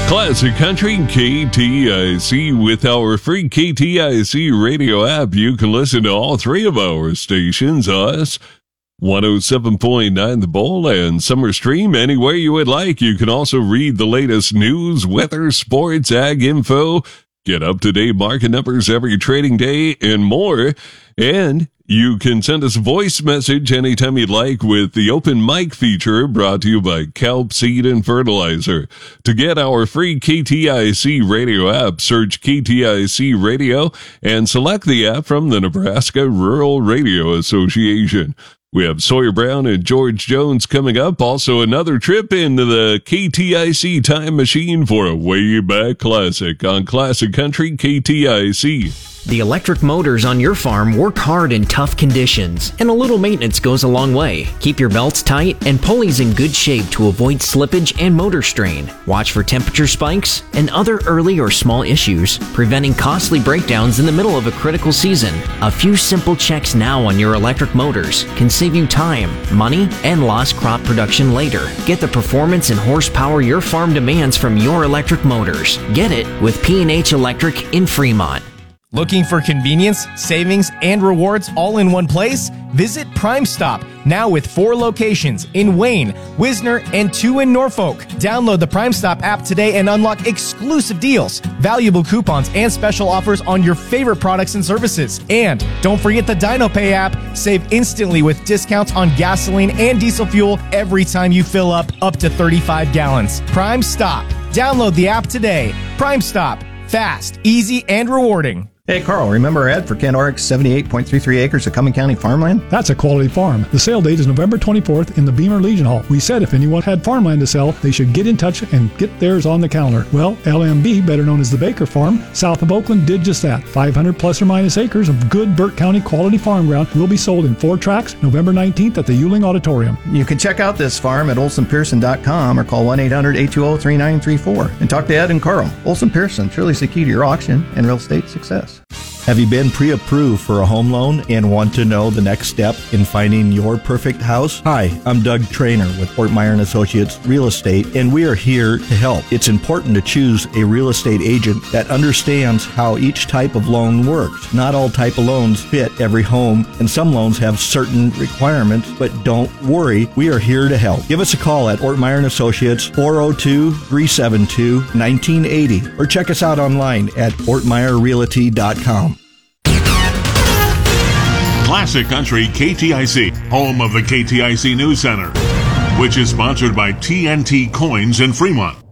Classic Country KTIC. With our free KTIC radio app, you can listen to all three of our stations, us, 107.9 The Bull, and Summer Stream anywhere you would like. You can also read the latest news, weather, sports, ag info, get up-to-date market numbers every trading day, and more. And you can send us a voice message anytime you'd like with the open mic feature, brought to you by Kelp Seed and Fertilizer. To get our free KTIC radio app, search KTIC Radio and select the app from the Nebraska Rural Radio Association. We have Sawyer Brown and George Jones coming up. Also, another trip into the KTIC time machine for a way back classic on Classic Country KTIC. The electric motors on your farm work hard in tough conditions, and a little maintenance goes a long way. Keep your belts tight and pulleys in good shape to avoid slippage and motor strain. Watch for temperature spikes and other early or small issues, preventing costly breakdowns in the middle of a critical season. A few simple checks now on your electric motors can save you time, money, and lost crop production later. Get the performance and horsepower your farm demands from your electric motors. Get it with P&H Electric in Fremont. Looking for convenience, savings, and rewards all in one place? Visit Prime Stop, now with 4 locations in Wayne, Wisner, and 2 in Norfolk. Download the Prime Stop app today and unlock exclusive deals, valuable coupons, and special offers on your favorite products and services. And don't forget the DinoPay app. Save instantly with discounts on gasoline and diesel fuel every time you fill up to 35 gallons. Prime Stop. Download the app today. Prime Stop. Fast, easy, and rewarding. Hey, Carl, remember our ad for Kent Oryx 78.33 acres of Cumming County farmland? That's a quality farm. The sale date is November 24th in the Beamer Legion Hall. We said if anyone had farmland to sell, they should get in touch and get theirs on the calendar. Well, LMB, better known as the Baker Farm, south of Oakland, did just that. 500 plus or minus acres of good Burt County quality farm ground will be sold in 4 tracts November 19th at the Yuling Auditorium. You can check out this farm at olsonpearson.com or call 1-800-820-3934 and talk to Ed and Carl. Olson Pearson, truly the key to your auction and real estate success. Have you been pre-approved for a home loan and want to know the next step in finding your perfect house? Hi, I'm Doug Trainer with Ortmeyer & Associates Real Estate, and we are here to help. It's important to choose a real estate agent that understands how each type of loan works. Not all type of loans fit every home, and some loans have certain requirements, but don't worry, we are here to help. Give us a call at Ortmeyer & Associates, 402-372-1980, or check us out online at ortmeyerrealty.com. Classic Country KTIC, home of the KTIC News Center, which is sponsored by TNT Coins in Fremont.